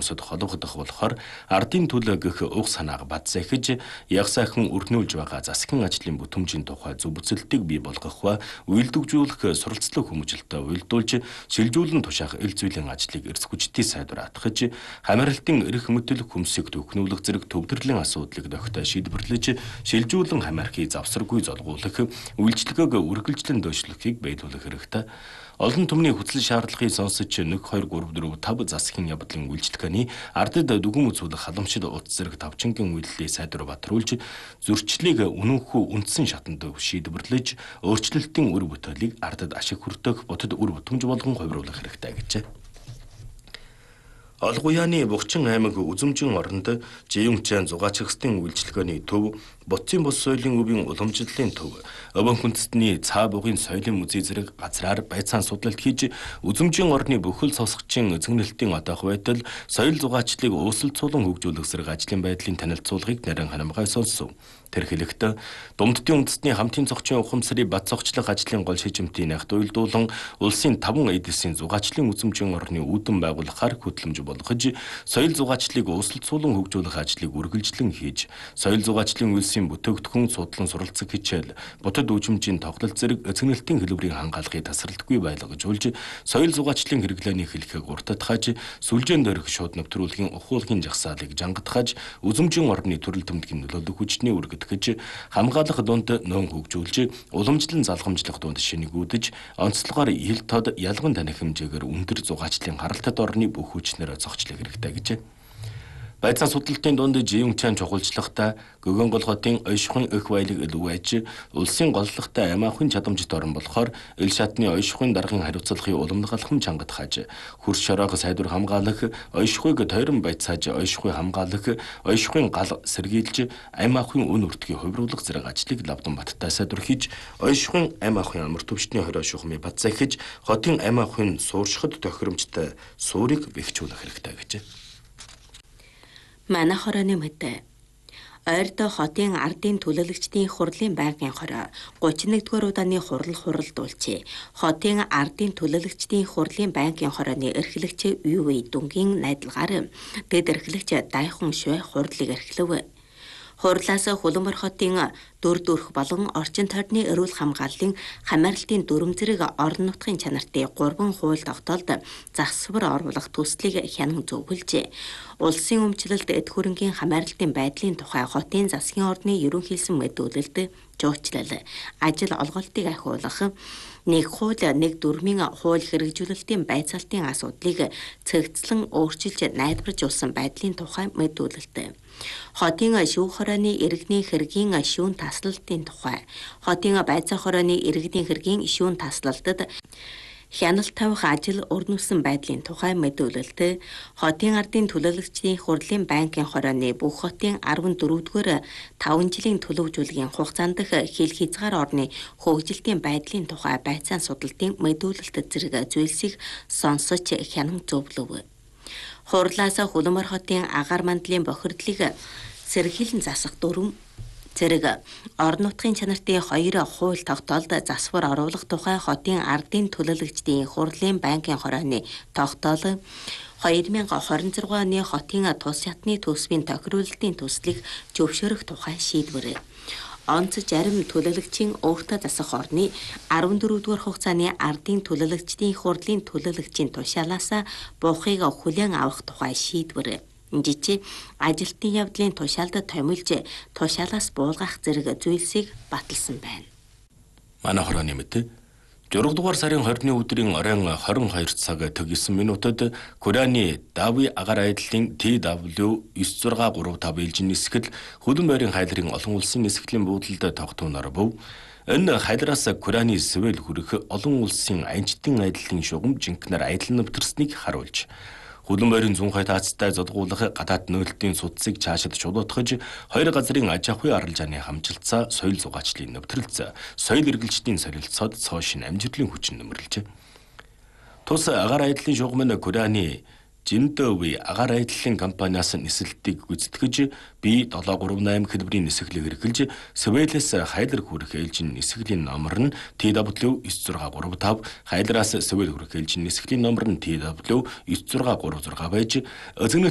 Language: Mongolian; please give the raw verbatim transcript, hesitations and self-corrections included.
бусад холбогдох болохоор ардын төлөө гэх уг санааг бат захиж яг сайхан өргнүүлж байгаа засгийн ажлын бүтэмжийн тухай зөв бүцэлтийг бий болгох ба үйлдвэжүүлэх суралцлага хүмүүжилтөд уйлдуулж шилжүүлэн тушаах ил зүйлийн ажлыг эрс хүчтэй сайдваратгаж хамааралтын эрх мэдэл хүмсийг төвхнүүлэх зэрэг төвдөрлөлийн асуудлыг дохтой шийдвэрлэж шилжүүлэн хамаархийг завсаргүй золгуулах үйлчлэгээг үргэлжлэн дөөшлөхийг байлуулах хэрэгтэй. Олон түмний хүсэл шаардлагыг сонсож нэг хоёр гурав дөрөв тав засгийн явдлын үйлчлэгээний ардад дүгэн үзүүлэх халамжид утас зэрэг тавчингийн үйлдэлийг сайдвар батруулж зөрчлийг үнэнхүү үндсэн шатанд шийдвэрлэж өөрчлөлтийн үр бүтээлийг ардад ашиг хүртэх бодит үр бүтэмж болгон хувируулах хэрэгтэй гэжээ. Олгояны Бухчин аймаг Үзэмжин оронд Жиюнчан зугаачигчдын үйлчлэгээний төв, Боцын бус соёлын өвийн уламжлалын төв, Өвөн хүндэстний цаа бугын соёлын музей зэрэг газраар байцаан судлалт хийж Үзэмжин орны бүхэл цосгчийн эзэгнэлтийн одоох байтал соёл зугаачдыг өөсөлцүүлэн хөгжүүлэх зэрэг ажлын байдлын танилцуулгыг нарийн ханамгай сонссов. Тэр хэлэхдээ Думдтын үндэстний хамтын цогчийн ухамсарыг бат цогчлох ажлын гол шижимтийн нягт уйлдуулан улсын таван эдисийн зугаачлын үзэмжин орны үүдэн байгуулахаар хөтлөмж болгож соёл зугаачлыг өөсөлцүүлэн хөгжүүлэх ажлыг үргэлжлэн хийж соёл зугаачлын үйлсийн бүтээгдэхүүн судлан суралцах хичээл бутад үжимжийн тоглолт зэрэг эзэгнэлтийн хэлбэрийн хангаалгыг тасралтгүй байлгажуулж соёл зугаачлын хэрэглээний хэлхийг уртатгаж сүлжээн дээрх шууд нэвтрүүлгийн ухуулгын жагсаалыг жангатгаж үзэмжин орны төрөл төмдгийн нөлөөлөх хүчний үргэд гэж хамгаалах дунд нөн хөгжүүлж уламжлан залгамжлах дунд шинэгүүдэж онцлогоор ил тод ялган таних хэмжээгээр өндөр зугаачлын харалтад орны бүх хүчнээр зогчлох хэрэгтэй гэж. Байцаан судлалтын дунд Жиюнчан чухалчлагтай Гөгөн гол хотын ойшихын өх баялаг илүүж улсын голлогтой амаахын чадамжт орон болохоор ил шатны ойшихын даргын хариуцлагын уламлах алхам чангатгаж хөрш шороог сайдвар хамгаалах ойшихыг тойрон байцааж ойшихыг хамгаалах ойшихын гал сэргийлж амаахын үн өртгийг хувируулах зэрэг ажлыг лавдан баттай сайдвар хийж ойшихын амаахын амар төвчний хорой шухмыг бат захиж хотын амаахын сууршихад тохиромжтой суурийг бэхжүүлэх хэрэгтэй гэж. Манай хорооны мэдээ. Ойрдоо хотын ардын төлөөлөгчдийн хурлын байнгын хороо гучин нэгдүгээр удааны хурал хуралдуулчээ. Хотын ардын төлөөлөгчдийн хурлын байнгын хорооны эрхлэгч юу вэ дүнгийн найдалгаар тэд эрхлэгч дайхан швэ хурлыг эрхлэв. Хурлаас Хуланбар хотын дүр дүрх болон орчин тойрны эрүүл хамгааллын хамаарлалтын дүрм зэрэг орон нутгийн чанартай гурван хууль тогтоолд засвар оруулах төслийг хянан зөвлөжээ. Улсын өмчлөлт эд хөрөнгийн хамаарлалтын байдлын тухай хотын засгийн ордны ерөнхийлсөн мэдүүлэлд жуучлал, ажил олголтыг ахиулах, нэг хууль нэг дүрмийн хууль хэрэгжүүлэлтийн байцаалтын асуудлыг цэгцлэн өөрчилж найдваржуулсан байдлын тухай мэдүүлэлт. Хотын шүүх хорооны иргэний хэргийн шүүн таслалтын тухай, хотын байцаа хорооны иргэний хэргийн шүүн таслалтад хяналт тавих ажил өрнүүлсэн байдлын тухай мэдүүлэлт, хотын ардын төлөөлөгчдийн хурлын банкын хорооны бүх хотын арван дөрөвдүгээр таван жилийн төлөвлөжүүлгийн хугацаанд дэх хил хязгаар орны хөгжилтийн байдлын тухай байцаан судалтын мэдүүлэлт зэрэг зүйлсийг сонсож хянан зөвлөв. Хурлаас Хуланбар хотын агаар мандлын бохирдлыг сэргийлэн засах дүрм зэрэг орон нутгийн чанартай хоёр хууль тогтоолд засвар оруулах тухай хотын ардын төлөөлөгчдийн хурлын банкын хорооны тогтоол хоёр мянга хорин зургааны оны хотын тус шатны төсвийн тохируулалтын төслийг зөвшөөрөх тухай шийдвэр. Онц зарим төлөөлөгчийн өөртөө засах орны арван дөрөвдүгээр хугацааны ардын төлөөлөгчдийн хурлын төлөөлөгчийн тушаалаас буухыг хүлээн авах тухай шийдвэр. Жичи ажилтны явдлын тушаалд томилж тушаалаас буулгах зэрэг зүйлсийг баталсан байна. Манай хорооны мэдээ жураг дугаар сарын хорины өдрийн оройн хорин хоёр цаг төгсөн минутад Кореаны Дави агаар айдлын Т W девять шесть три пять ээлжийн нисгэл Хөлбөмбөрийн хайлрын олон улсын нисгэлийн буудалд тогтооноор бөв. Энэ хайлраас Кореаны Сеул хүрэх олон улсын анчтын айдлын шугам жинкнэр айдал нэвтэрснийг харуулж Хөлбөмбөрийн зүүн хойд Азтай зодгуулах гадаад нөлтийн судсыг цаашид чулуутгаж хоёр газрын аж ахуйн арилжааны хамжилтсаа соёл зугаачлалын нэвтрэлц соёл эргэлжтийн солилцоод цоошин амжилтлын хүчин нэмэрлжээ. Тус агаар айдлын шугам нь Кореаны Жимдэви агаар айдлын компаниас нисэлтийг гүйцэтгэж би семь три восемь хэлбэрийн нисгэлийг хэрэгжилж Сеулээс хайлар хүрэх ээлжийн нисгэлийн номер нь Т W девять шесть три пять, хайлраас Сеул хүрэх ээлжийн нисгэлийн номер нь Т W девять шесть три шесть байж